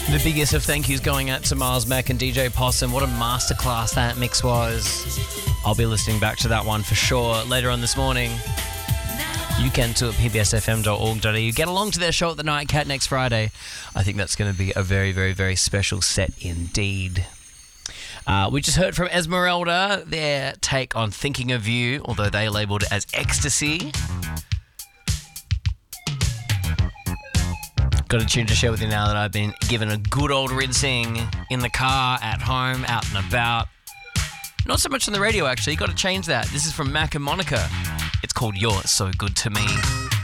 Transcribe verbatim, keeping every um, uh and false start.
The biggest of thank yous going out to Miles Mack and D J Possum. What a masterclass that mix was. I'll be listening back to that one for sure later on this morning. You can too at p b s f m dot org dot a u. Get along to their show at the Nightcat next Friday. I think that's going to be a very, very, very special set indeed. Uh, we just heard from Esmeralda, their take on Thinking of You, although they labelled it as Ecstasy. Got a tune to share with you now that I've been given a good old rinsing in the car, at home, out and about. Not so much on the radio, actually. Got to change that. This is from Mac and Monica. It's called You're So Good To Me.